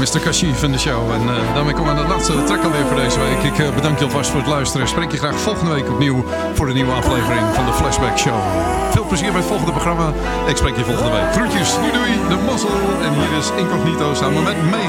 Mr. Kashif in de show. En daarmee komen we aan de laatste track alweer voor deze week. Ik bedank je alvast voor het luisteren. Spreek je graag volgende week opnieuw voor de nieuwe aflevering van de Flashback Show. Veel plezier bij het volgende programma. Ik spreek je volgende week. Groetjes, doei doei, de mazzel. En hier is Incognito samen met Mace.